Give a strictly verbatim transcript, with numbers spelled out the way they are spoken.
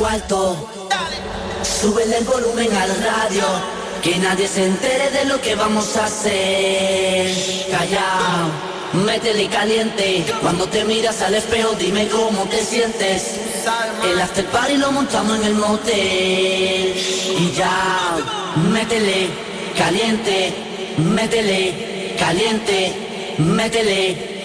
cuarto. Súbele el volumen a la radio, que nadie se entere de lo que vamos a hacer. Callao, métele caliente. Cuando te miras al espejo dime cómo te sientes. El after party lo montamos en el motel. Y ya, métele caliente, métele caliente, métele